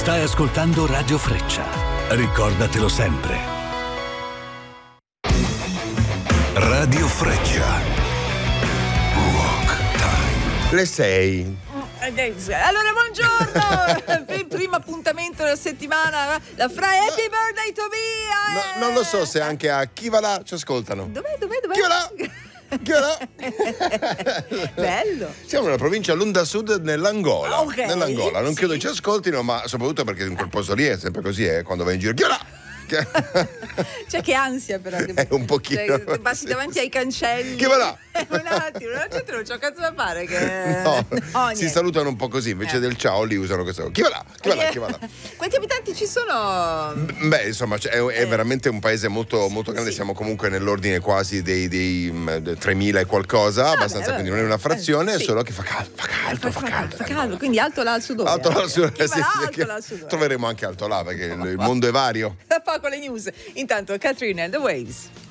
Stai ascoltando Radio Freccia. Ricordatelo sempre. Radio Freccia. Rock Time. Le 6. Allora, buongiorno! Primo appuntamento della settimana. La Happy Birthday Tobia! Non lo so se anche a Chi va là ci ascoltano. Dov'è? Chi va là? Chi va là? Bello. Siamo nella provincia Lunda Sud nell'Angola. Ok, Nell'Angola. Non sì. credo ci ascoltino, ma soprattutto perché in quel posto lì è sempre così, quando vai in giro. Chi va là? Cioè, che ansia però. È un pochino. Cioè, passi davanti ai cancelli. Chi va là? Un attimo, la gente non c'ho cazzo da fare. Che... No, si niente. salutano un po' così, invece del ciao lì usano questo. Chi va là? Chi va là? Chi va là? Quanti abitanti ci sono? Beh, insomma, è veramente un paese molto, molto grande. Sì. Siamo comunque nell'ordine quasi dei 3.000 e qualcosa, abbastanza, quindi non è una frazione, sì. solo che fa caldo. Quindi alto là al sudore. Alto là al sud, Chi va sì, là, sì, alto là al sudore. troveremo anche alto là perché il mondo è vario. Tra poco le news. Intanto Katrina and the Waves.